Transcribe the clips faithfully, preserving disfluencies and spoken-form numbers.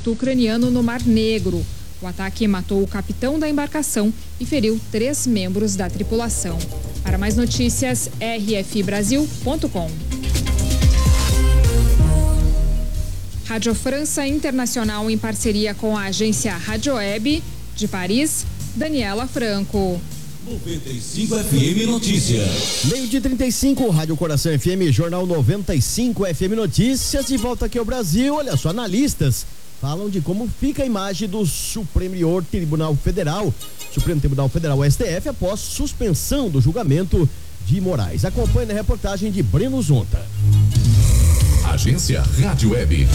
porto ucraniano no Mar Negro. O ataque matou o capitão da embarcação e feriu três membros da tripulação. Para mais notícias, r f brasil ponto com. Rádio França Internacional em parceria com a agência Rádio Web de Paris, Daniela Franco. noventa e cinco F M Notícias. Meio-dia trinta e cinco, Rádio Coração F M, Jornal noventa e cinco F M Notícias. De volta aqui ao Brasil, olha só, analistas falam de como fica a imagem do Superior Tribunal Federal, Supremo Tribunal Federal, S T F, após suspensão do julgamento de Moraes. Acompanhe na reportagem de Breno Zonta. Agência Rádio Web.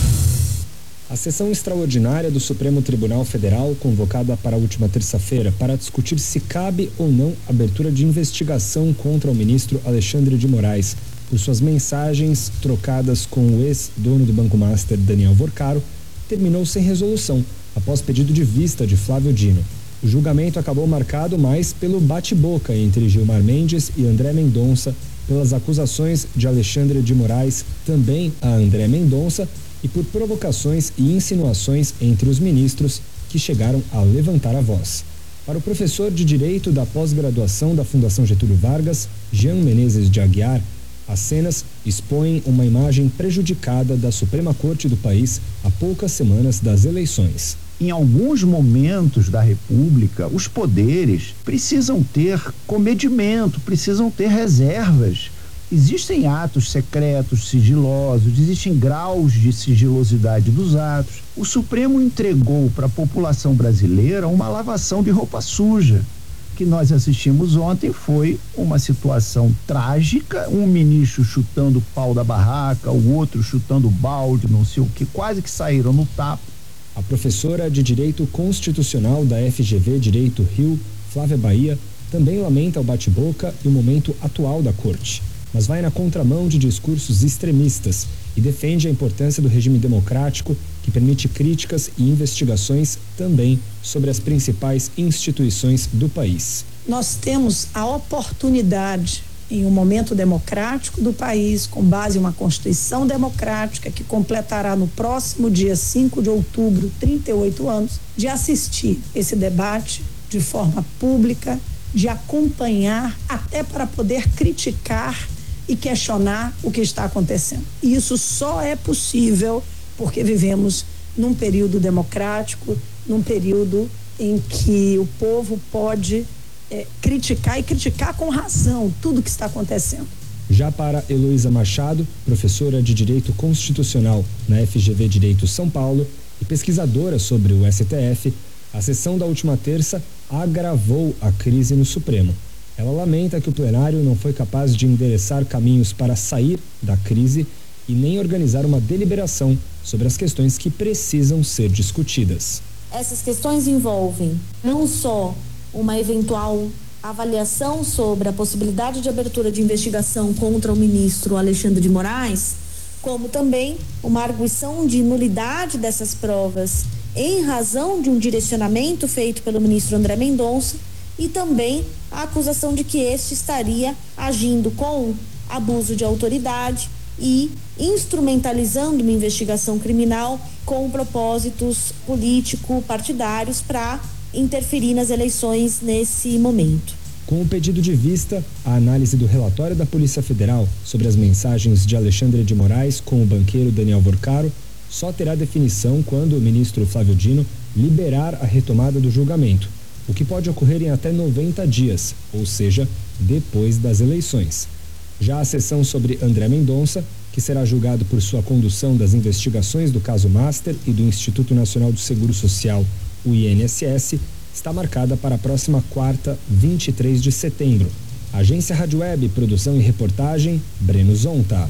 A sessão extraordinária do Supremo Tribunal Federal, convocada para a última terça-feira para discutir se cabe ou não abertura de investigação contra o ministro Alexandre de Moraes por suas mensagens trocadas com o ex-dono do Banco Master, Daniel Vorcaro, terminou sem resolução, após pedido de vista de Flávio Dino. O julgamento acabou marcado mais pelo bate-boca entre Gilmar Mendes e André Mendonça, pelas acusações de Alexandre de Moraes também a André Mendonça e por provocações e insinuações entre os ministros que chegaram a levantar a voz. Para o professor de Direito da pós-graduação da Fundação Getúlio Vargas, Jean Menezes de Aguiar, as cenas expõem uma imagem prejudicada da Suprema Corte do país a poucas semanas das eleições. Em alguns momentos da República, os poderes precisam ter comedimento, precisam ter reservas. Existem atos secretos, sigilosos, existem graus de sigilosidade dos atos. O Supremo entregou para a população brasileira uma lavação de roupa suja. O que nós assistimos ontem foi uma situação trágica, um ministro chutando o pau da barraca, o outro chutando o balde, não sei o que, quase que saíram no tapa. A professora de Direito Constitucional da F G V Direito Rio, Flávia Bahia, também lamenta o bate-boca e o momento atual da corte, mas vai na contramão de discursos extremistas e defende a importância do regime democrático que permite críticas e investigações também sobre as principais instituições do país. Nós temos a oportunidade, em um momento democrático do país, com base em uma Constituição democrática que completará no próximo dia cinco de outubro, trinta e oito anos, de assistir esse debate de forma pública, de acompanhar, até para poder criticar e questionar o que está acontecendo. E isso só é possível porque vivemos num período democrático, num período em que o povo pode é, criticar e criticar com razão tudo que está acontecendo. Já para Heloísa Machado, professora de Direito Constitucional na F G V Direito São Paulo e pesquisadora sobre o S T F, a sessão da última terça agravou a crise no Supremo. Ela lamenta que o plenário não foi capaz de endereçar caminhos para sair da crise e nem organizar uma deliberação sobre as questões que precisam ser discutidas. Essas questões envolvem não só uma eventual avaliação sobre a possibilidade de abertura de investigação contra o ministro Alexandre de Moraes, como também uma arguição de nulidade dessas provas em razão de um direcionamento feito pelo ministro André Mendonça e também a acusação de que este estaria agindo com abuso de autoridade e instrumentalizando uma investigação criminal com propósitos político-partidários para interferir nas eleições nesse momento. Com o pedido de vista, a análise do relatório da Polícia Federal sobre as mensagens de Alexandre de Moraes com o banqueiro Daniel Vorcaro só terá definição quando o ministro Flávio Dino liberar a retomada do julgamento, o que pode ocorrer em até noventa dias, ou seja, depois das eleições. Já a sessão sobre André Mendonça, que será julgado por sua condução das investigações do caso Master e do Instituto Nacional do Seguro Social, o I N S S, está marcada para a próxima quarta, vinte e três de setembro. Agência Rádio Web, produção e reportagem, Breno Zonta.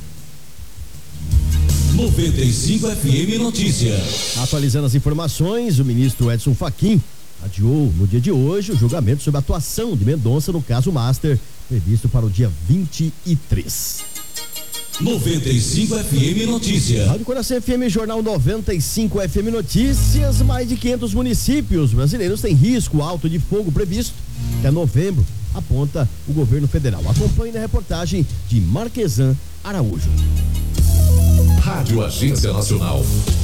noventa e cinco F M Notícias. Atualizando as informações, o ministro Edson Fachin adiou no dia de hoje o julgamento sobre a atuação de Mendonça no caso Master, previsto para o dia vinte e três. noventa e cinco F M Notícias. Rádio Coração F M, Jornal noventa e cinco F M Notícias. Mais de quinhentos municípios brasileiros têm risco alto de fogo previsto até novembro, aponta o governo federal. Acompanhe na reportagem de Marquesan Araújo. Rádio Agência Nacional.